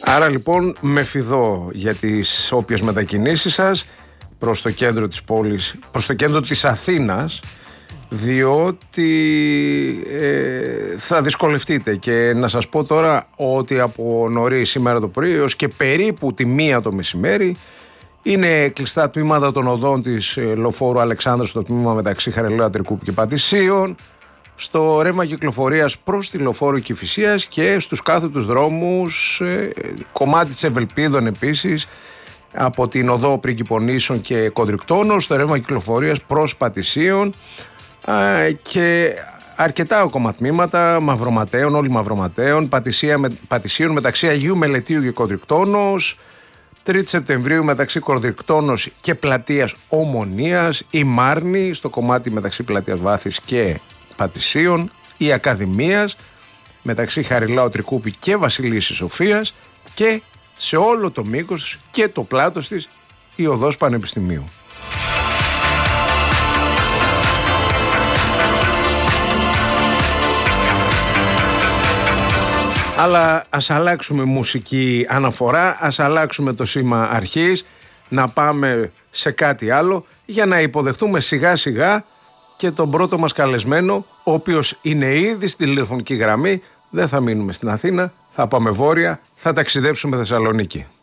Άρα λοιπόν με φιδώ για τις όποιες μετακινήσεις σας προς το κέντρο της πόλης, προς το κέντρο της Αθήνας, διότι θα δυσκολευτείτε. Και να σας πω τώρα ότι από νωρίς σήμερα το πρωί έως και περίπου τη 1 το μεσημέρι είναι κλειστά τμήματα των οδών της λεωφόρου Αλεξάνδρου, στο τμήμα μεταξύ Χαριλαίου Ατρικούπη και Πατησίων, στο ρεύμα κυκλοφορίας προς τη λεωφόρο Κηφισίας και στους κάθετους δρόμους, κομμάτι της Ευελπίδων επίσης, από την οδό Πριγκιπονήσων και Κοντρικτώνος, στο ρεύμα κυκλοφορίας προς Πατησίων, και αρκετά ακόμα τμήματα Μαυροματέων, όλοι Μαυροματέων, Πατησίων μεταξύ Αγίου Μελετίου και Κοντρικτώνος, 3 Σεπτεμβρίου μεταξύ Κοντρικτώνος και Πλατείας Ομονίας, η Μάρνη στο κομμάτι μεταξύ Πλατείας Βάθης και Πατησίων, η Ακαδημίας μεταξύ Χαριλάου Τρικούπη και Βασιλίσσης Σοφίας, και σε όλο το μήκος και το πλάτος της η οδός Πανεπιστημίου. Αλλά ας αλλάξουμε μουσική αναφορά, ας αλλάξουμε το σήμα αρχής, να πάμε σε κάτι άλλο για να υποδεχτούμε σιγά σιγά και τον πρώτο μας καλεσμένο, ο οποίος είναι ήδη στη τηλεφωνική γραμμή. Δεν θα μείνουμε στην Αθήνα, θα πάμε βόρεια, θα ταξιδέψουμε Θεσσαλονίκη.